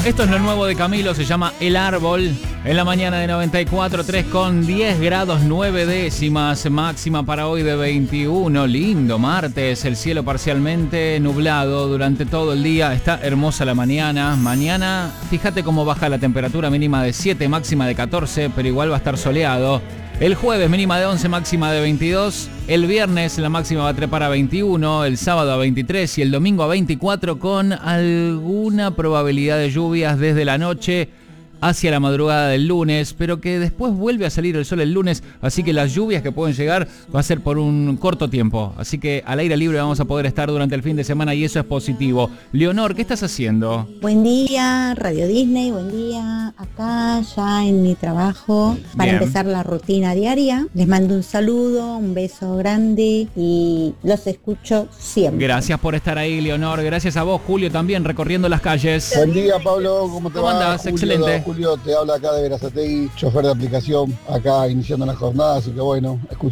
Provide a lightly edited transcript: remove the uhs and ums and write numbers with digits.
Esto es lo nuevo de Camilo, se llama El Árbol. En la mañana de 94.3 con 10 grados 9 décimas, máxima para hoy de 21. Lindo martes, el cielo parcialmente nublado durante todo el día. Está hermosa la mañana. Mañana, fíjate cómo baja la temperatura, mínima de 7, máxima de 14, pero igual va a estar soleado. El jueves mínima de 11, máxima de 22. El viernes la máxima va a trepar a 21, el sábado a 23 y el domingo a 24 con alguna probabilidad de lluvias desde la noche hacia la madrugada del lunes, pero que después vuelve a salir el sol el lunes, así que las lluvias que pueden llegar va a ser por un corto tiempo, así que al aire libre vamos a poder estar durante el fin de semana y eso es positivo. Leonor, ¿qué estás haciendo? Buen día, Radio Disney, buen día, acá ya en mi trabajo para Bien. empezar la rutina diaria. Les mando un saludo, un beso grande y los escucho siempre. Gracias por estar ahí, Leonor, gracias a vos, Julio, también recorriendo las calles. Buen día, Pablo, ¿cómo te ¿Cómo va? andás? Julio, Excelente. Julio te habla acá de Verazategui, chofer de aplicación, acá iniciando la jornada, así que bueno,